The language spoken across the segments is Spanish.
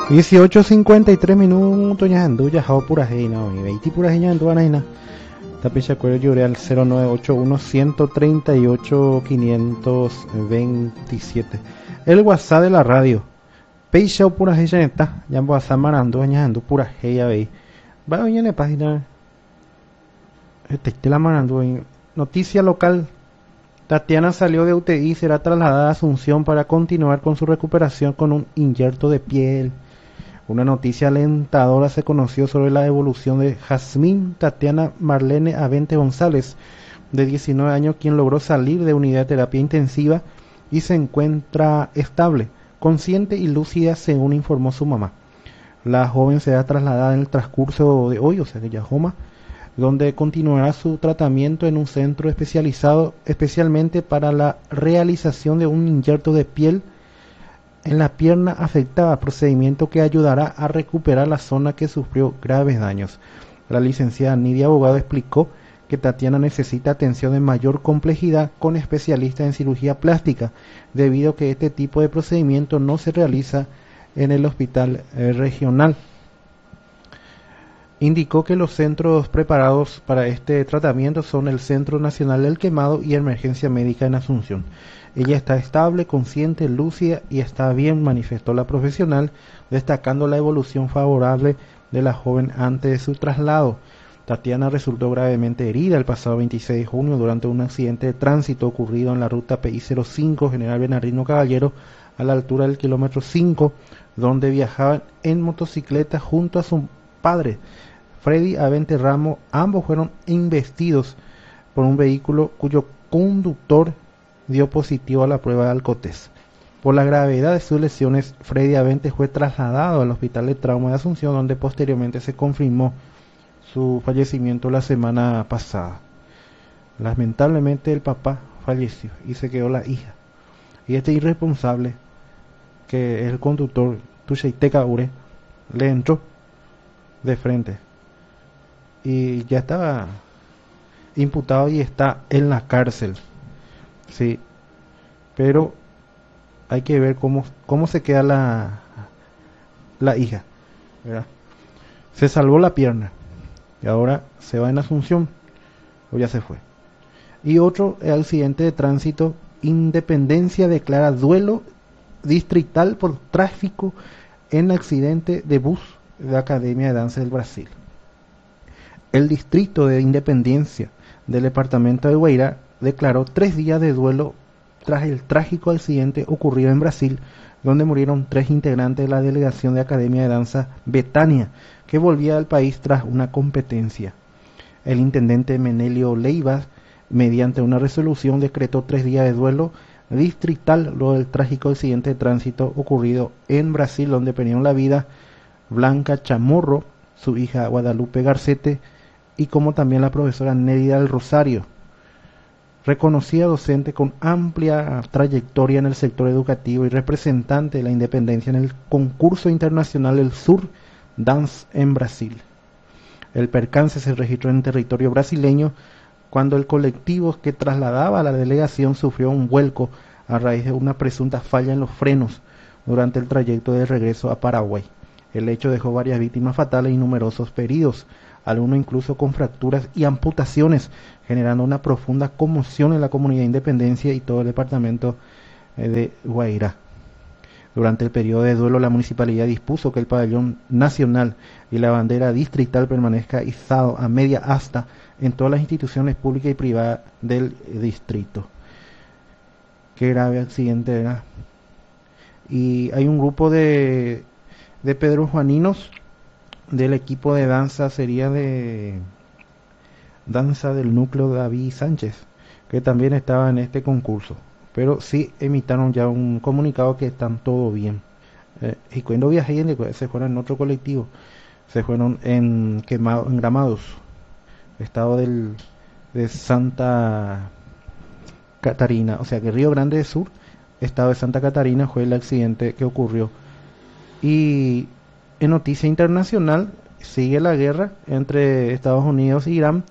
18:53 minutos ya ando ya jao pura heina hoy 20 pura heina ando anaina tapicha cuero lloré al 0981 138 527 el WhatsApp de la radio peixa pura heina está ya WhatsApp marando ya ando pura heia ve va hoy en la página este la marando noticia local. Tatiana salió de UTI y será trasladada a Asunción para continuar con su recuperación con un injerto de piel. Una noticia alentadora se conoció sobre la evolución de Jazmín Tatiana Marlene Avente González, de 19 años, quien logró salir de unidad de terapia intensiva y se encuentra estable, consciente y lúcida, según informó su mamá. La joven será trasladada en el transcurso de hoy, o sea que ya Joma, donde continuará su tratamiento en un centro especializado especialmente para la realización de un injerto de piel en la pierna afectada, procedimiento que ayudará a recuperar la zona que sufrió graves daños. La licenciada Nidia Abogado explicó que Tatiana necesita atención de mayor complejidad con especialistas en cirugía plástica, debido a que este tipo de procedimiento no se realiza en el hospital regional. Indicó que los centros preparados para este tratamiento son el Centro Nacional del Quemado y Emergencia Médica en Asunción. Ella está estable, consciente, lúcida y está bien, manifestó la profesional, destacando la evolución favorable de la joven antes de su traslado. Tatiana resultó gravemente herida el pasado 26 de junio durante un accidente de tránsito ocurrido en la ruta PI 05 General Bernardino Caballero a la altura del kilómetro 5, donde viajaban en motocicleta junto a su padre, Freddy Avente Ramos. Ambos fueron embestidos por un vehículo cuyo conductor dio positivo a la prueba de alcotés. Por la gravedad de sus lesiones, Freddy Avente fue trasladado al Hospital de Trauma de Asunción, donde posteriormente se confirmó su fallecimiento la semana pasada. Lamentablemente el papá falleció y se quedó la hija. Y este irresponsable, que es el conductor, Tusheiteca Ure, le entró de frente y ya estaba imputado y está en la cárcel. Sí, pero hay que ver cómo se queda la hija, ¿verdad? Se salvó la pierna y ahora se va en Asunción o ya se fue. Y otro accidente de tránsito: Independencia declara duelo distrital por tráfico en accidente de bus de la Academia de Danza del Brasil. El distrito de Independencia del departamento de Guairá declaró 3 días de duelo tras el trágico accidente ocurrido en Brasil, donde murieron 3 integrantes de la delegación de Academia de Danza Betania, que volvía al país tras una competencia. El intendente Menelio Leivas, mediante una resolución, decretó 3 días de duelo distrital luego del trágico accidente de tránsito ocurrido en Brasil, donde perdieron la vida Blanca Chamorro, su hija Guadalupe Garcete, y como también la profesora Nérida del Rosario, reconocida docente con amplia trayectoria en el sector educativo y representante de la independencia en el concurso internacional del Sur Dance en Brasil. El percance se registró en territorio brasileño cuando el colectivo que trasladaba a la delegación sufrió un vuelco a raíz de una presunta falla en los frenos durante el trayecto de regreso a Paraguay. El hecho dejó varias víctimas fatales y numerosos heridos, algunos incluso con fracturas y amputaciones, generando una profunda conmoción en la comunidad de Independencia y todo el departamento de Guairá. Durante el periodo de duelo, la municipalidad dispuso que el pabellón nacional y la bandera distrital permanezca izado a media asta en todas las instituciones públicas y privadas del distrito. Qué grave accidente era. Y hay un grupo de Pedro Juaninos del equipo de danza, sería de danza del núcleo David Sánchez, que también estaba en este concurso, pero sí emitaron ya un comunicado que están todo bien. Y cuando viajé se fueron en otro colectivo, se fueron en Gramados, estado de Santa Catarina, o sea que Río Grande del Sur, estado de Santa Catarina, fue el accidente que ocurrió. Y en noticia internacional, sigue la guerra entre Estados Unidos e Irán.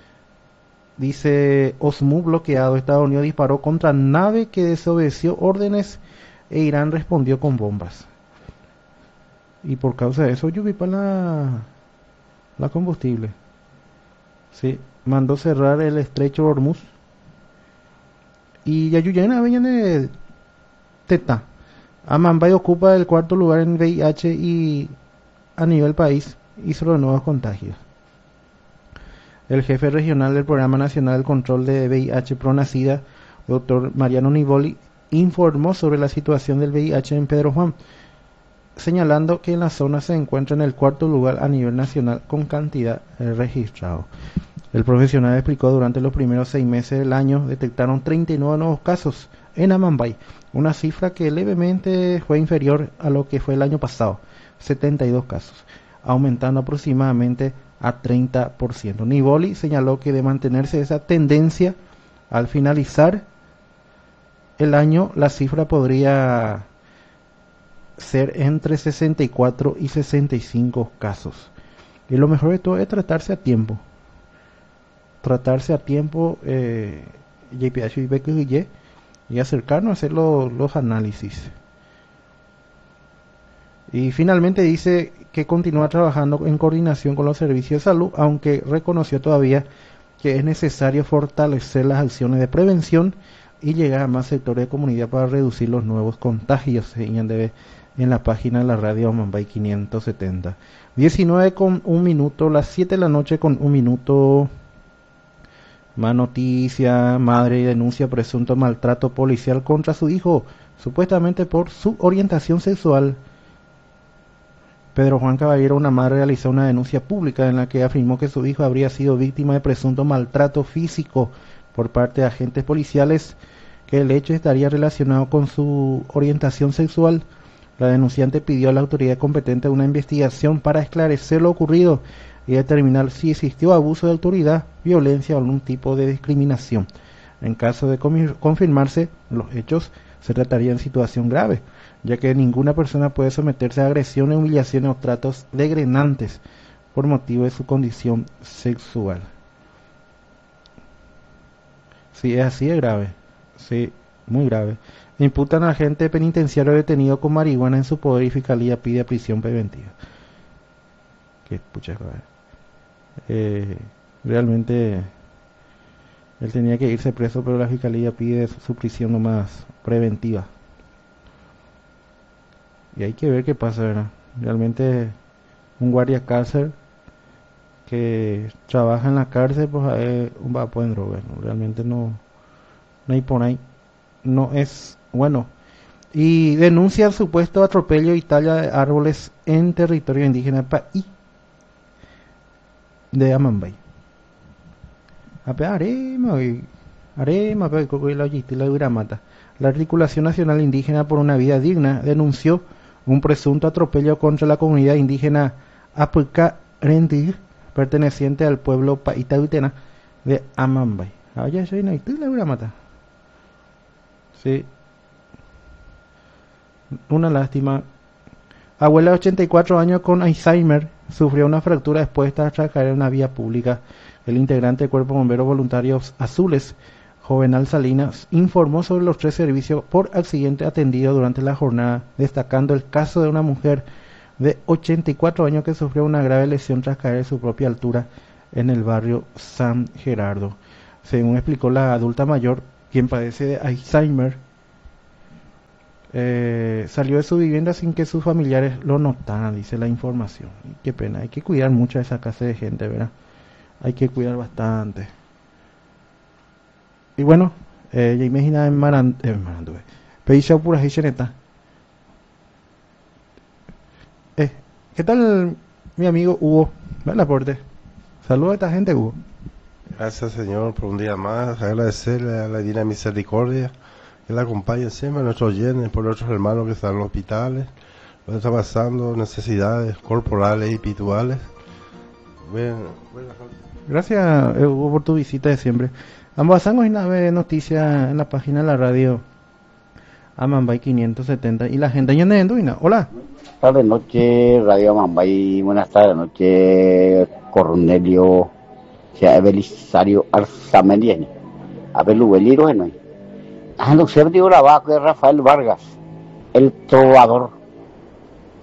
Dice OSMU bloqueado, Estados Unidos disparó contra nave que desobedeció órdenes e Irán respondió con bombas. y por causa de eso yo vi para la combustible. Sí, mandó cerrar el estrecho Hormuz y Yayuyena viene Teta. Amambay ocupa el cuarto lugar en VIH y a nivel país hizo los nuevos contagios. El jefe regional del Programa Nacional de Control de VIH Pronacida, doctor Mariano Nivoli, informó sobre la situación del VIH en Pedro Juan, señalando que en la zona se encuentra en el cuarto lugar a nivel nacional con cantidad registrado. El profesional explicó durante los primeros 6 meses del año detectaron 39 nuevos casos en Amambay, una cifra que levemente fue inferior a lo que fue el año pasado, 72 casos, aumentando aproximadamente a 30%. Nivoli señaló que de mantenerse esa tendencia, al finalizar el año la cifra podría ser entre 64 y 65 casos. Y lo mejor de todo es tratarse a tiempo. JPH y BQY, y acercarnos a hacer los análisis. Y finalmente dice que continúa trabajando en coordinación con los servicios de salud, aunque reconoció todavía que es necesario fortalecer las acciones de prevención y llegar a más sectores de comunidad para reducir los nuevos contagios, en la página de la radio Amambay 570. 19:01, las 7 de la noche con 1 minuto. Más noticia: madre denuncia presunto maltrato policial contra su hijo, supuestamente por su orientación sexual. Pedro Juan Caballero, una madre, realizó una denuncia pública en la que afirmó que su hijo habría sido víctima de presunto maltrato físico por parte de agentes policiales, que el hecho estaría relacionado con su orientación sexual. La denunciante pidió a la autoridad competente una investigación para esclarecer lo ocurrido y determinar si existió abuso de autoridad, violencia o algún tipo de discriminación. En caso de confirmarse los hechos, se trataría de situación grave, ya que ninguna persona puede someterse a agresiones, humillaciones o tratos degradantes por motivo de su condición sexual. Sí, es así de grave. Sí, muy grave. Imputan al agente penitenciario detenido con marihuana en su poder y fiscalía pide prisión preventiva. Qué pucha grave. Realmente él tenía que irse preso, pero la fiscalía pide su prisión nomás preventiva. Y hay que ver qué pasa, ¿verdad? Realmente un guardia cárcel que trabaja en la cárcel, pues es un vapo en drogas, ¿no? Realmente no hay por ahí. No es bueno. Y denuncia el supuesto atropello y talla de árboles en territorio indígena país de Amambay. La Articulación Nacional Indígena por una Vida Digna denunció un presunto atropello contra la comunidad indígena Apuca Rendig, perteneciente al pueblo Paitautena de Amambay. Sí. Una lástima. Abuela de 84 años con Alzheimer sufrió una fractura expuesta tras caer en una vía pública. El integrante del Cuerpo de Bomberos Voluntarios Azules, Jovenal Salinas, informó sobre los 3 servicios por accidente atendidos durante la jornada, destacando el caso de una mujer de 84 años que sufrió una grave lesión tras caer de su propia altura en el barrio San Gerardo. Según explicó la adulta mayor, quien padece de Alzheimer, salió de su vivienda sin que sus familiares lo notaran, dice la información. Qué pena, hay que cuidar mucho a esa clase de gente, ¿verdad? Hay que cuidar bastante. Y bueno, ya imagina en Maranduve. Peisha pura hicheneta. ¿Qué tal mi amigo Hugo? Buen aporte. Saludos a esta gente, Hugo. Gracias, Señor, por un día más. Agradecerle a la Divina Misericordia que la acompañe siempre a nuestros oyentes, por nuestros hermanos que están en los hospitales, los que están pasando necesidades corporales y espirituales. Gracias, Hugo, por tu visita de siempre. Ambos pasamos una noticia en la página de la radio Amambay 570 y la gente ya anda. Hola. Tarde noche, Radio Amambay. Buenas tardes noche, Cornelio Belisario Arzamendiani. Abelu Beliro, ¿no? No sé, digo la vaca de Rafael Vargas, el trovador.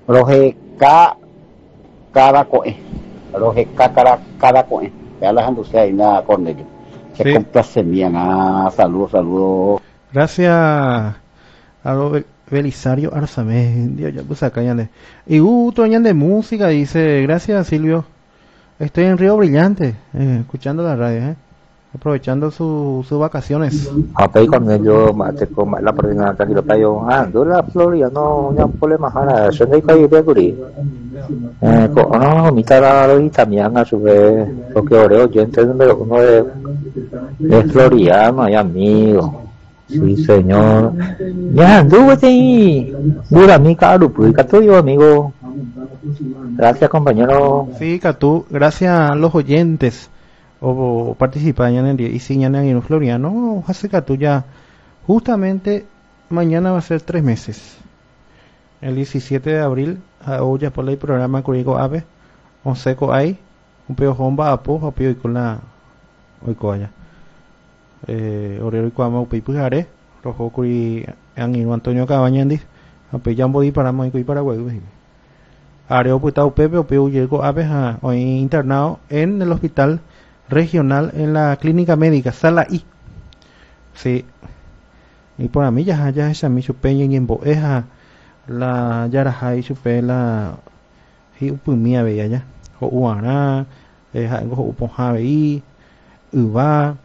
roje cada coe, roje cada coe. Ya la gente ahí nada Cornelio. Se Sí. complace bien. Saludos. Gracias a lo Belisario Arzamendi. Ya puse acá, ñande. Y Toñan de música dice, gracias Silvio. Estoy en Río Brillante, escuchando la radio, aprovechando sus vacaciones. Apay con ello mate con la persona tranquilo tayo la Florida no problema hana yo no hay que guri no mitad y también a su vez lo que oreo yo número uno de Florida no hay amigo sí señor ya anduve ahí dura mi caro pues tuyo amigo gracias compañero. Sí, Catú, gracias a los oyentes o participan en el día y si en el Floriano, hace Catú ya justamente mañana va a ser 3 meses. El 17 de abril, hoy ya por el programa Curigo Ave, un seco ahí, un peo homba a po, peo y con la hoy coya. Orero y cuama upi pujare, rojo curi Antonio Cabañandis, a peyam body para Maico y Paraguay. Areo Putao Pepe o Peu llegó a veja hoy internado en el hospital regional en la clínica médica Sala I. Sí. Y por a mí ya esa mi chupe y en boeja la yaraja y chupe la hi upumia veía ya. O uana go uponja veí uva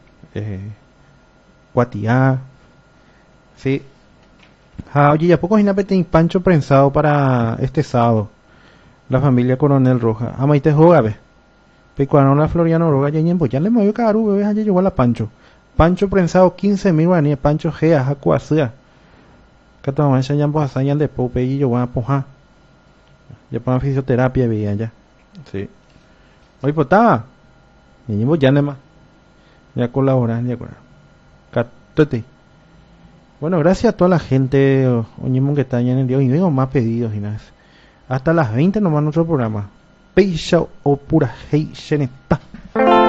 guatia. Sí. Oye, ya poco jinapete pancho prensado para este sábado. La familia Coronel Roja. Amaite joga, ve. Pecuano la Floriano Roga, ya le movió caro, bebé, allá llegó a la Pancho. Pancho prensado 15.000 guaraníes, Pancho Gea, Jacuazea. Catamaña ya en Boazaña de Pope y yo van a poja. Ya para fisioterapia, veía ya. Sí. Hoy potaba. Y ya nada más. Ya colaboran, ya colaboran. Catote. Bueno, gracias a toda la gente, oñimo que está allá en el día. Y vengo más pedidos y nada. Hasta las 20 nomás nuestro programa. Peisha o pura hei sheneta.